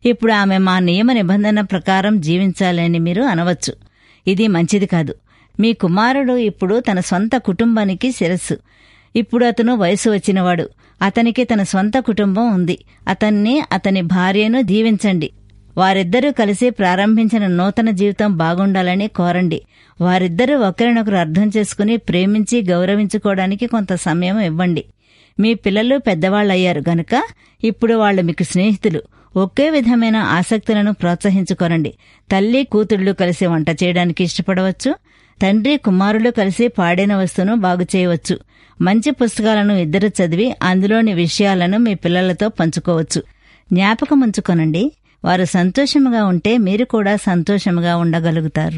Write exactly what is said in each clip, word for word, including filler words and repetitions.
ఇప్పుడు ఆమె మా నియమ నిబంధన ప్రకారం జీవించాలని మీరు అనవచ్చు. ఇది మంచిది కాదు. మీ కుమారుడు ఇప్పుడు తన సొంత కుటుంబానికి శిరస్సు. ఇప్పుడు అతను వయసు వచ్చినవాడు. అతనికి తన సొంత కుటుంబం ఉంది. అతన్ని, అతని భార్యను దీవించండి. వారిద్దరూ కలిసి ప్రారంభించిన నూతన జీవితం బాగుండాలని కోరండి. వారిద్దరూ ఒకరినొకరు అర్థం చేసుకుని ప్రేమించి గౌరవించుకోవడానికి కొంత సమయం ఇవ్వండి. మీ పిల్లలు పెద్దవాళ్లయ్యారు గనుక ఇప్పుడు వాళ్లు మీకు స్నేహితులు. ఒకే విధమైన ఆసక్తులను ప్రోత్సహించుకోరండి. తల్లి కూతుళ్లు కలిసి వంట చేయడానికి ఇష్టపడవచ్చు. తండ్రి కుమారులు కలిసి పాడిన వస్తువును బాగు చేయవచ్చు. మంచి పుస్తకాలను ఇద్దరు చదివి అందులోని విషయాలను మీ పిల్లలతో పంచుకోవచ్చు. జ్ఞాపకముంచుకోనండి, వారు సంతోషముగా ఉంటే మీరు కూడా సంతోషముగా ఉండగలుగుతారు.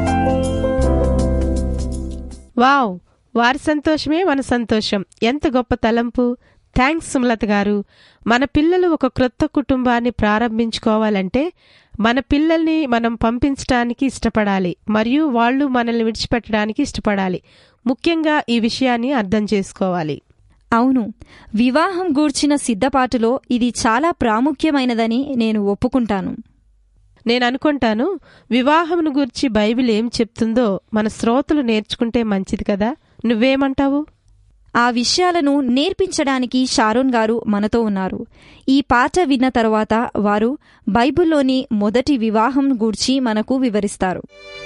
వావ్, వారి సంతోషమే మన సంతోషం. ఎంత గొప్ప తలంపు. థ్యాంక్స్ సుమలత గారు. మన పిల్లలు ఒక క్రొత్త కుటుంబాన్ని ప్రారంభించుకోవాలంటే మన పిల్లల్ని మనం పంపించడానికి ఇష్టపడాలి, మరియు వాళ్ళు మనల్ని విడిచిపెట్టడానికి ఇష్టపడాలి. ముఖ్యంగా ఈ విషయాన్ని అర్థం చేసుకోవాలి. అవును, వివాహం గూర్చిన సిద్ధపాటులో ఇది చాలా ప్రాముఖ్యమైనదని నేను ఒప్పుకుంటాను. నేను అనుకుంటాను, వివాహమును గూర్చి బైబిల్ ఏం చెప్తుందో మన శ్రోతలు నేర్చుకుంటే మంచిది కదా. నువ్వేమంటావు? ఆ విషయాలను నేర్పించడానికి షారోన్ గారు మనతో ఉన్నారు. ఈ పాట విన్న తరువాత వారు బైబిల్లోని మొదటి వివాహం గూర్చి మనకు వివరిస్తారు.